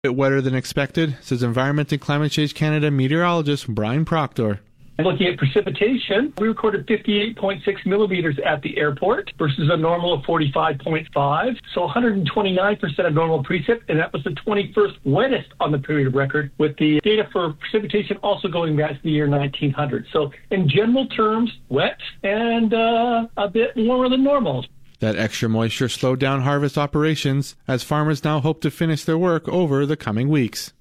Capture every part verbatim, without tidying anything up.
bit wetter than expected, says Environment and Climate Change Canada meteorologist Brian Proctor. Looking at precipitation, we recorded fifty-eight point six millimeters at the airport versus a normal of forty-five point five, so one hundred twenty-nine percent of normal precip, and that was the twenty-first wettest on the period of record, with the data for precipitation also going back to the year nineteen hundred. So in general terms, wet and uh, a bit warmer than normal. That extra moisture slowed down harvest operations, as farmers now hope to finish their work over the coming weeks.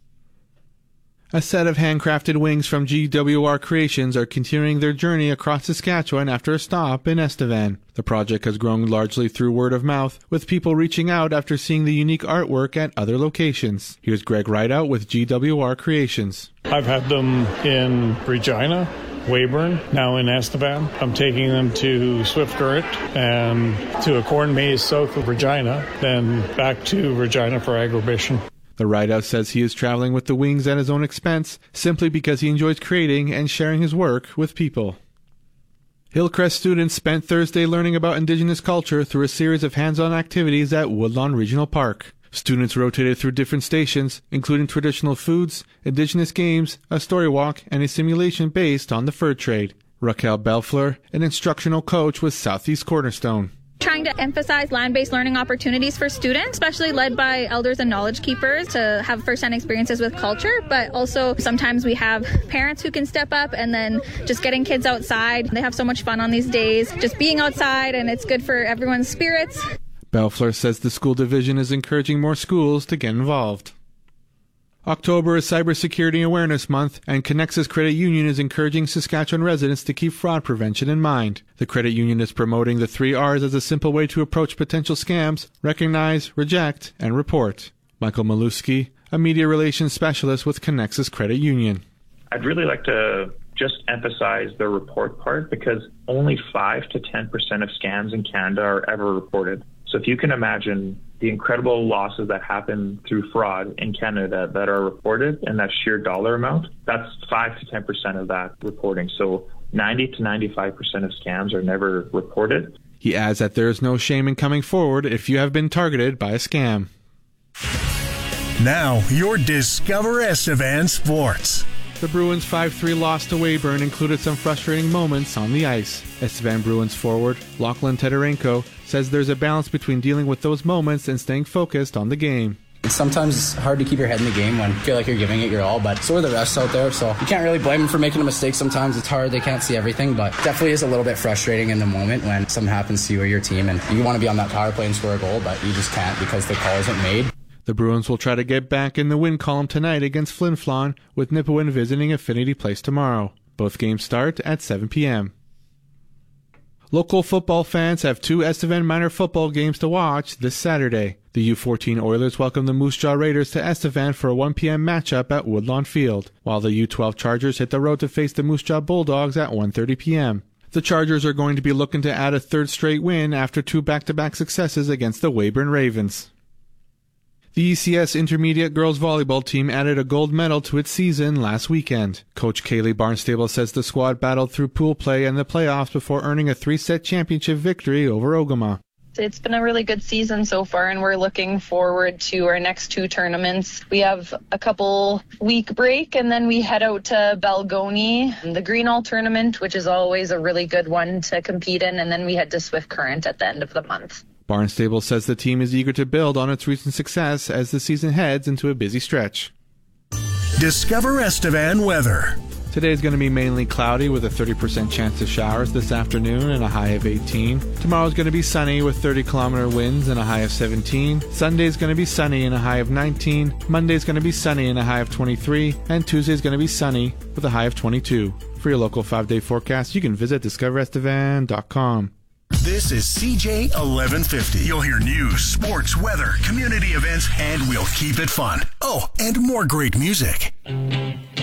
A set of handcrafted wings from G W R Creations are continuing their journey across Saskatchewan after a stop in Estevan. The project has grown largely through word of mouth, with people reaching out after seeing the unique artwork at other locations. Here's Greg Rideout with G W R Creations. I've had them in Regina, Weyburn, now in Estevan. I'm taking them to Swift Current and to a corn maze south of Regina, then back to Regina for Agribition. The Rideout says he is traveling with the wings at his own expense, simply because he enjoys creating and sharing his work with people. Hillcrest students spent Thursday learning about Indigenous culture through a series of hands-on activities at Woodlawn Regional Park. Students rotated through different stations, including traditional foods, Indigenous games, a story walk, and a simulation based on the fur trade. Raquel Belfleur, an instructional coach with Southeast Cornerstone. Trying to emphasize land-based learning opportunities for students, especially led by elders and knowledge keepers, to have first-hand experiences with culture, but also sometimes we have parents who can step up, and then just getting kids outside. They have so much fun on these days, just being outside, and it's good for everyone's spirits. Belfleur says the school division is encouraging more schools to get involved. October is Cybersecurity Awareness Month, and Connexus Credit Union is encouraging Saskatchewan residents to keep fraud prevention in mind. The credit union is promoting the three R's as a simple way to approach potential scams: recognize, reject, and report. Michael Maluski, a media relations specialist with Connexus Credit Union. I'd really like to just emphasize the report part, because only five to ten percent of scams in Canada are ever reported. So if you can imagine the incredible losses that happen through fraud in Canada that are reported, and that sheer dollar amount, that's five to ten percent of that reporting. So ninety to ninety-five percent of scams are never reported. He adds that there is no shame in coming forward if you have been targeted by a scam. Now, your Discover Estevan Sports. The Bruins' five three loss to Weyburn included some frustrating moments on the ice. Estevan Bruins forward Lachlan Teterenko says there's a balance between dealing with those moments and staying focused on the game. Sometimes it's hard to keep your head in the game when you feel like you're giving it your all, but so are the refs out there, so you can't really blame them for making a mistake. Sometimes it's hard, they can't see everything, but definitely is a little bit frustrating in the moment when something happens to you or your team and you want to be on that power play and score a goal, but you just can't because the call isn't made. The Bruins will try to get back in the win column tonight against Flin Flon, with Nipawin visiting Affinity Place tomorrow. Both games start at seven p.m. Local football fans have two Estevan minor football games to watch this Saturday. The U fourteen Oilers welcome the Moose Jaw Raiders to Estevan for a one p.m. matchup at Woodlawn Field, while the U twelve Chargers hit the road to face the Moose Jaw Bulldogs at one thirty p.m. The Chargers are going to be looking to add a third straight win after two back-to-back successes against the Weyburn Ravens. The E C S Intermediate Girls Volleyball team added a gold medal to its season last weekend. Coach Kaylee Barnstable says the squad battled through pool play and the playoffs before earning a three-set championship victory over Ogama. It's been a really good season so far, and we're looking forward to our next two tournaments. We have a couple week break, and then we head out to Balgony, the Greenall tournament, which is always a really good one to compete in, and then we head to Swift Current at the end of the month. Barnstable says the team is eager to build on its recent success as the season heads into a busy stretch. Discover Estevan weather. Today is going to be mainly cloudy with a thirty percent chance of showers this afternoon and a high of eighteen. Tomorrow is going to be sunny with thirty kilometer winds and a high of seventeen. Sunday is going to be sunny and a high of nineteen. Monday is going to be sunny and a high of twenty-three. And Tuesday is going to be sunny with a high of twenty-two. For your local five-day forecast, you can visit discover estevan dot com. This is C J eleven fifty. You'll hear news, sports, weather, community events, and we'll keep it fun. Oh, and more great music.